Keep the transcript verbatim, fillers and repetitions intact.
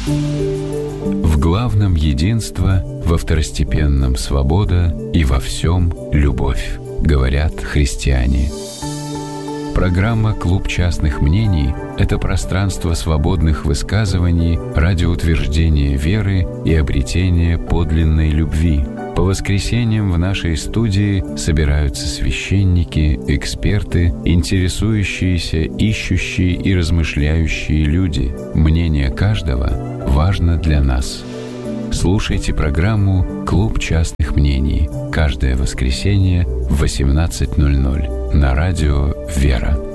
В главном единство, во второстепенном свобода и во всем любовь, говорят христиане. Программа «Клуб частных мнений» — это пространство свободных высказываний ради утверждения веры и обретения подлинной любви. По воскресеньям в нашей студии собираются священники, эксперты, интересующиеся, ищущие и размышляющие люди. Мнение каждого важно для нас. Слушайте программу «Клуб частных мнений» каждое воскресенье в восемнадцать ноль ноль на радио «Вера».